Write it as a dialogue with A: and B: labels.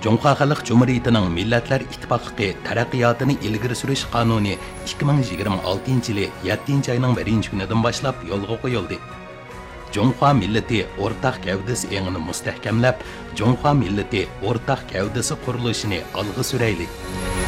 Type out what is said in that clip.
A: Cumhuriyet Halk Cumhuriyeti'nin Milletler İttifaklığı taraqqiyotini ilgiri surish qonuni 2026 yili 7 ayning 1 kunidan boshlab yo'lga qo'yildi. Cumhuriyet milleti o'rtaq gavdasi engini mustahkamlab, Cumhuriyet milleti o'rtaq gavdasi qurilishini olg'a suraylik.